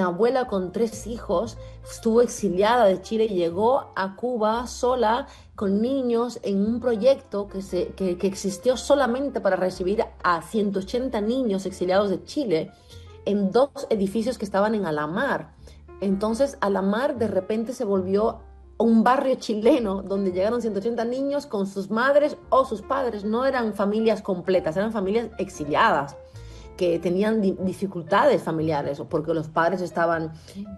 abuela con 3 hijos estuvo exiliada de Chile y llegó a Cuba sola con niños en un proyecto que existió solamente para recibir a 180 niños exiliados de Chile en 2 edificios que estaban en Alamar. Entonces, Alamar de repente se volvió un barrio chileno donde llegaron 180 niños con sus madres o sus padres. No eran familias completas, eran familias exiliadas que tenían dificultades familiares, o porque los padres estaban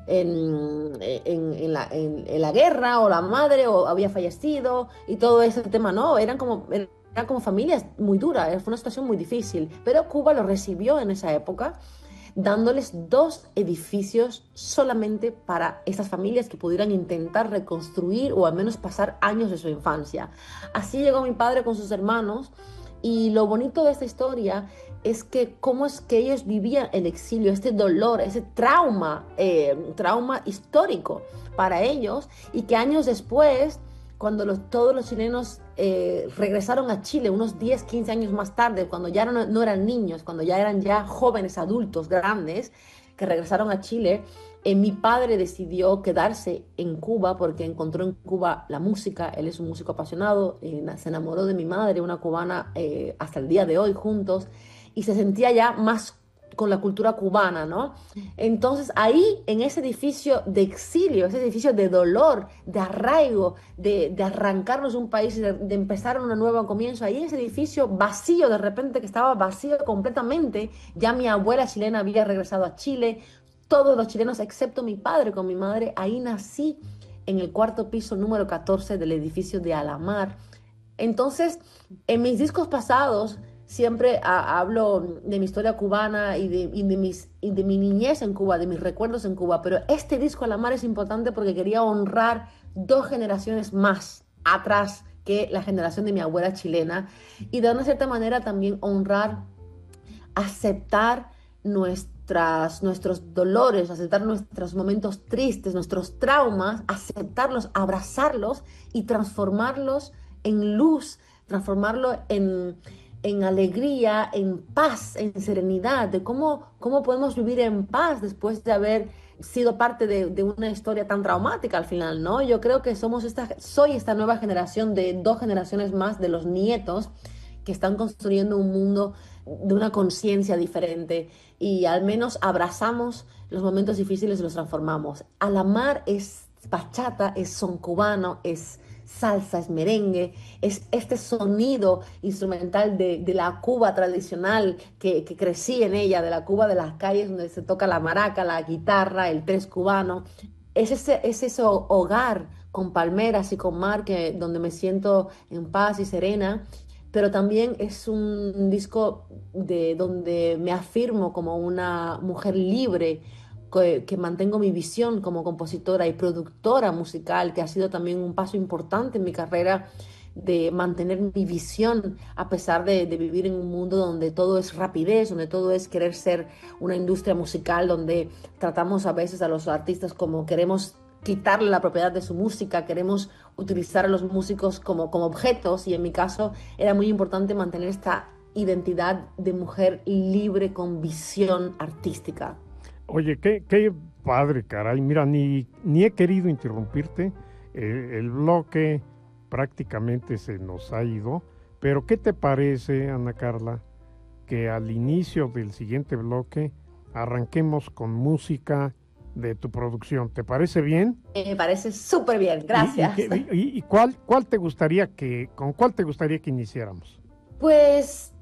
en la guerra, o la madre, o había fallecido, y todo ese tema, ¿no? Eran como familias muy duras, fue una situación muy difícil, pero Cuba lo recibió en esa época, dándoles 2 edificios solamente para esas familias que pudieran intentar reconstruir o al menos pasar años de su infancia. Así llegó mi padre con sus hermanos, y lo bonito de esta historia es que cómo es que ellos vivían el exilio, este dolor, ese trauma histórico para ellos, y que años después, cuando todos los chilenos regresaron a Chile, unos 10, 15 años más tarde, cuando ya no eran niños, cuando ya eran ya jóvenes, adultos, grandes, que regresaron a Chile, mi padre decidió quedarse en Cuba porque encontró en Cuba la música. Él es un músico apasionado, se enamoró de mi madre, una cubana, hasta el día de hoy juntos, y se sentía ya más con la cultura cubana, ¿no? Entonces ahí, en ese edificio de exilio, ese edificio de dolor, de arraigo, de arrancarnos de un país y de empezar un nuevo comienzo, ahí en ese edificio vacío, de repente, que estaba vacío completamente, ya mi abuela chilena había regresado a Chile, todos los chilenos excepto mi padre con mi madre. Ahí nací, en el cuarto piso número 14 del edificio de Alamar. Entonces, en mis discos pasados siempre hablo de mi historia cubana y de mi niñez en Cuba, de mis recuerdos en Cuba, pero este disco Alamar es importante porque quería honrar 2 generaciones más atrás que la generación de mi abuela chilena, y de una cierta manera también honrar, aceptar nuestros dolores, aceptar nuestros momentos tristes, nuestros traumas, aceptarlos, abrazarlos y transformarlos en luz, transformarlo en alegría, en paz, en serenidad, de cómo podemos vivir en paz después de haber sido parte de una historia tan traumática al final, ¿no? Yo creo que soy esta nueva generación de 2 generaciones más de los nietos que están construyendo un mundo de una conciencia diferente, y al menos abrazamos los momentos difíciles y los transformamos. Alamar es bachata, es son cubano, es salsa, es merengue, es este sonido instrumental de la Cuba tradicional que crecí en ella, de la Cuba de las calles donde se toca la maraca, la guitarra, el tres cubano. Es ese hogar con palmeras y con mar, donde me siento en paz y serena, pero también es un disco donde me afirmo como una mujer libre, que mantengo mi visión como compositora y productora musical, que ha sido también un paso importante en mi carrera, de mantener mi visión a pesar de vivir en un mundo donde todo es rapidez, donde todo es querer ser una industria musical, donde tratamos a veces a los artistas como queremos quitarle la propiedad de su música, queremos utilizar a los músicos como objetos, y en mi caso era muy importante mantener esta identidad de mujer libre con visión artística. Oye, qué padre, caray. Mira, ni he querido interrumpirte. El bloque prácticamente se nos ha ido. Pero ¿qué te parece, Ana Carla, que al inicio del siguiente bloque arranquemos con música de tu producción? ¿Te parece bien? Me parece súper bien, gracias. ¿Cuál te gustaría con cuál te gustaría que iniciáramos? Pues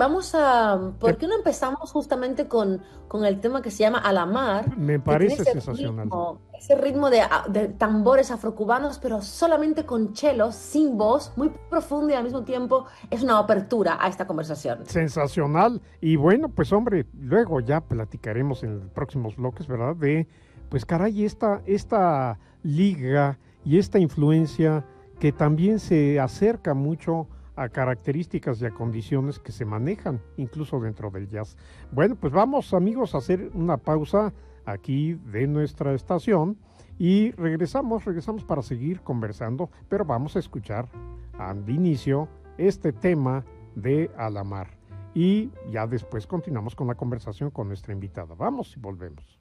Te- ¿por qué no empezamos justamente con el tema que se llama Alamar, Me que tiene parece sensacional. ese ritmo de tambores afrocubanos, pero solamente con chelos, sin voz, muy profundo, y al mismo tiempo es una apertura a esta conversación. Sensacional. Y bueno, pues hombre, luego ya platicaremos en los próximos bloques, ¿verdad? Pues caray, esta liga y esta influencia que también se acerca mucho a características y a condiciones que se manejan incluso dentro del jazz. Bueno, pues vamos, amigos, a hacer una pausa aquí de nuestra estación y regresamos para seguir conversando, pero vamos a escuchar al inicio este tema de Alamar y ya después continuamos con la conversación con nuestra invitada. Vamos y volvemos.